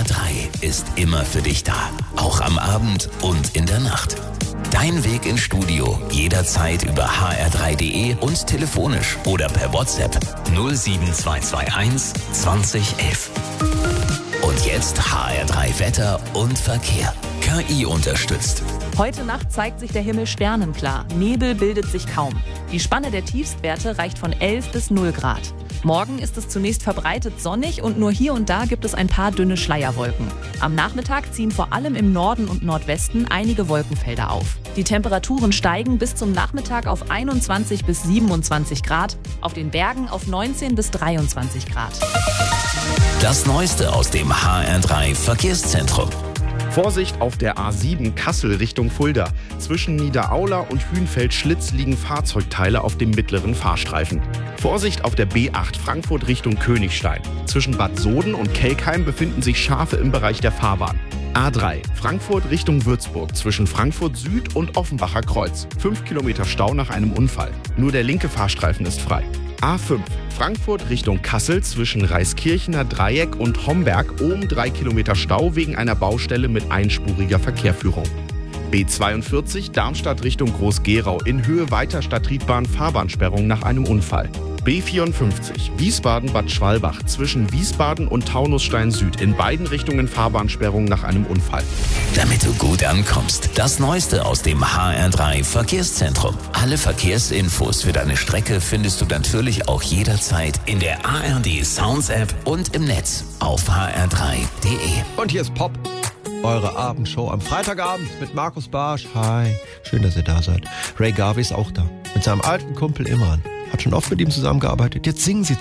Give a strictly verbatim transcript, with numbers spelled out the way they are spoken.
drei ist immer für dich da. Auch am Abend und in der Nacht. Dein Weg ins Studio jederzeit über h r drei punkt d e und telefonisch oder per WhatsApp null sieben zwei zwei eins zwanzig elf. Und jetzt H R drei Wetter und Verkehr. K I unterstützt. Heute Nacht zeigt sich der Himmel sternenklar. Nebel bildet sich kaum. Die Spanne der Tiefstwerte reicht von elf bis null Grad. Morgen ist es zunächst verbreitet sonnig und nur hier und da gibt es ein paar dünne Schleierwolken. Am Nachmittag ziehen vor allem im Norden und Nordwesten einige Wolkenfelder auf. Die Temperaturen steigen bis zum Nachmittag auf einundzwanzig bis siebenundzwanzig Grad, auf den Bergen auf neunzehn bis dreiundzwanzig Grad. Das Neueste aus dem H R drei Verkehrszentrum. Vorsicht auf der A sieben Kassel Richtung Fulda. Zwischen Niederaula und Hühnfeld-Schlitz liegen Fahrzeugteile auf dem mittleren Fahrstreifen. Vorsicht auf der B acht Frankfurt Richtung Königstein. Zwischen Bad Soden und Kelkheim befinden sich Schafe im Bereich der Fahrbahn. A drei Frankfurt Richtung Würzburg zwischen Frankfurt Süd und Offenbacher Kreuz. Fünf Kilometer Stau nach einem Unfall. Nur der linke Fahrstreifen ist frei. A fünf Frankfurt Richtung Kassel zwischen Reiskirchener Dreieck und Homberg oben drei Kilometer Stau wegen einer Baustelle mit einspuriger Verkehrführung. B zweiundvierzig Darmstadt Richtung Groß-Gerau in Höhe weiter Stadtriedbahn Fahrbahnsperrung nach einem Unfall. B vierundfünfzig Wiesbaden-Bad Schwalbach zwischen Wiesbaden und Taunusstein Süd in beiden Richtungen Fahrbahnsperrung nach einem Unfall. Damit du gut ankommst, das Neueste aus dem H R drei Verkehrszentrum. Alle Verkehrsinfos für deine Strecke findest du natürlich auch jederzeit in der A R D Sounds App und im Netz auf h r drei punkt d e. Und hier ist Pop, eure Abendshow am Freitagabend mit Markus Barsch. Hi, schön, dass ihr da seid. Ray Garvey ist auch da, mit seinem alten Kumpel Imran. Hat schon oft mit ihm zusammengearbeitet. Jetzt singen sie